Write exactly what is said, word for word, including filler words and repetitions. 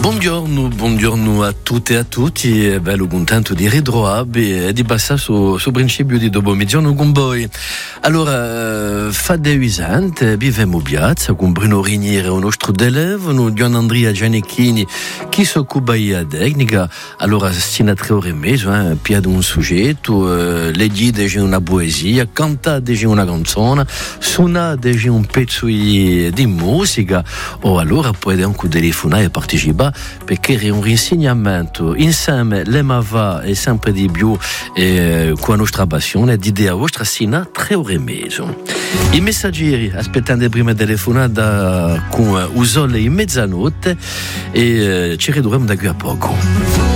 Buongiorno, buongiorno a tutte e a tutti, è bello contento di ritrovare e di passare su, su principio di dopo mezzogiorno con voi. Allora, fa dei visante, viviamo in piazza con Bruno Rinieri, il nostro d'eleve, noi Gian Andrea Gianecchini, chi si occupa della tecnica. Allora, stina tre ore e mezzo, eh, piede un soggetto, eh, leggete una poesia, cantate una canzone, suonate un pezzo di, di musica, o allora potete anche telefonare e partecipare, perché è un insegnamento insieme l'Emava è sempre di più eh, con la nostra passione di idea vostra sino tre ore e mezzo. I messaggeri aspettando prima telefonata con Usole in mezzanotte e eh, ci ridurremo da qui a poco.